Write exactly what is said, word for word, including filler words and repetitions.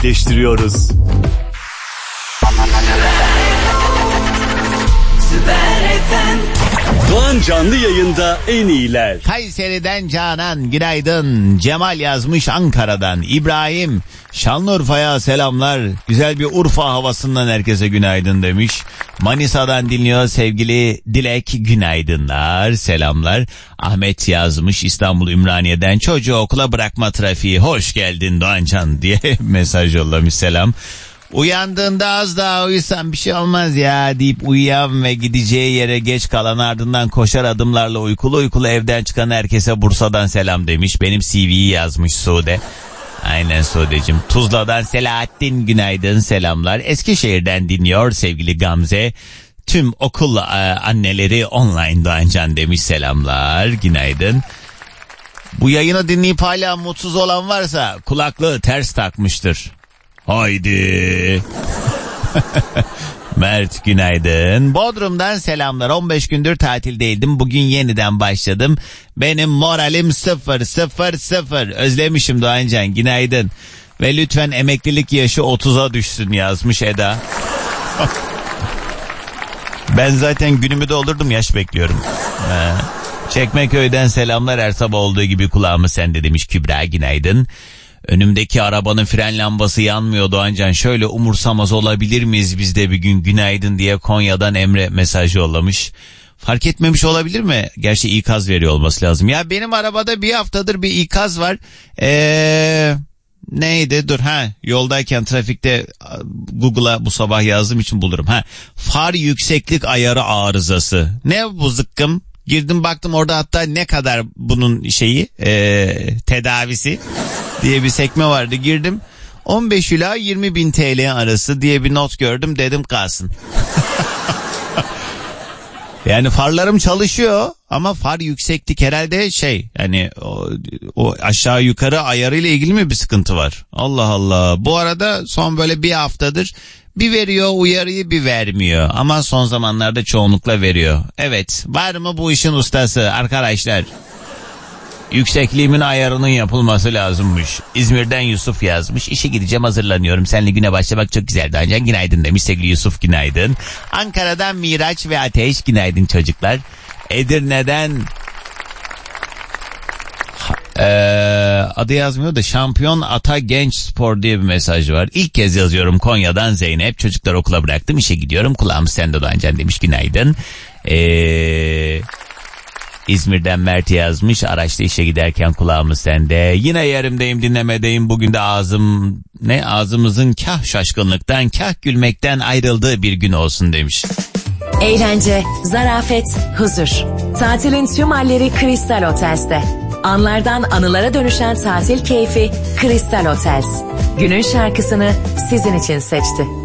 gerçekleştiriyoruz. Doğan canlı yayında en iyiler. Kayseri'den Canan günaydın. Cemal yazmış Ankara'dan. İbrahim Şanlıurfa'ya selamlar. Güzel bir Urfa havasından herkese günaydın demiş. Manisa'dan dinliyor sevgili Dilek, günaydınlar, selamlar. Ahmet yazmış İstanbul Ümraniye'den, çocuğu okula bırakma trafiği, hoş geldin Doğancan diye mesaj yollamış, selam. Uyandığında az daha uyusan bir şey olmaz ya deyip uyuyan ve gideceği yere geç kalan, ardından koşar adımlarla uykulu uykulu evden çıkan herkese Bursa'dan selam demiş. Benim C V'yi yazmış Sude. Aynen Sude'cim. Tuzla'dan Selahattin günaydın, selamlar. Eskişehir'den dinliyor sevgili Gamze. Tüm okul e, anneleri online Doğancan demiş, selamlar, günaydın. Bu yayını dinleyip hala mutsuz olan varsa kulaklığı ters takmıştır. Haydi. Mert günaydın. Bodrum'dan selamlar. on beş gündür tatildeydim. Bugün yeniden başladım. Benim moralim sıfır sıfır sıfır. Özlemişim Doğancan, günaydın. Ve lütfen emeklilik yaşı otuza düşsün yazmış Eda. Ben zaten günümü doldurdum, yaş bekliyorum. Ha. Çekmeköy'den selamlar, her sabah olduğu gibi kulağımı sende demiş Kübra, günaydın. Önümdeki arabanın fren lambası yanmıyor Doğancan, şöyle umursamaz olabilir miyiz biz de bir gün, günaydın diye Konya'dan Emre mesaj yollamış. Fark etmemiş olabilir mi? Gerçi ikaz veriyor olması lazım. Ya benim arabada bir haftadır bir ikaz var. Eee... Neydi? Dur ha. Yoldayken trafikte Google'a bu sabah yazdığım için bulurum. Ha. Far yükseklik ayarı arızası. Ne bu zıkkım? Girdim baktım orada, hatta ne kadar bunun şeyi ee, tedavisi diye bir sekme vardı. Girdim, on beş ila yirmi bin T L arası diye bir not gördüm, dedim kalsın. Yani farlarım çalışıyor ama far yükseklik herhalde şey, yani o, o aşağı yukarı ayarıyla ilgili mi bir sıkıntı var? Allah Allah. Bu arada son böyle bir haftadır bir veriyor uyarıyı, bir vermiyor, ama son zamanlarda çoğunlukla veriyor. Evet, var mı bu işin ustası arkadaşlar? Yüksekliğimin ayarının yapılması lazımmış. İzmir'den Yusuf yazmış. İşe gideceğim, hazırlanıyorum. Seninle güne başlamak çok güzeldi ancak, günaydın demiş sevgili Yusuf, günaydın. Ankara'dan Miraç ve Ateş, günaydın çocuklar. Edirne'den ee, adı yazmıyor da Şampiyon Ata Genç Spor diye bir mesaj var. İlk kez yazıyorum Konya'dan Zeynep. Çocuklar okula bıraktım, işe gidiyorum. Kulağım sende Doğancan demiş, günaydın. Eee... İzmir'den Mert yazmış. Araçta işe giderken kulağımız sende. Yine yerimdeyim, dinlemedeyim. Bugün de ağzım ne ağzımızın kah şaşkınlıktan kah gülmekten ayrıldığı bir gün olsun demiş. Eğlence, zarafet, huzur. Tatilin tüm halleri Crystal Hotels'te. Anlardan anılara dönüşen tatil keyfi Crystal Hotels. Günün şarkısını sizin için seçti.